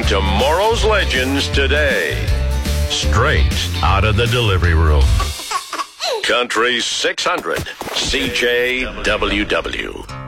Meeting tomorrow's legends today. Straight out of the delivery room. Country 600, CJWW.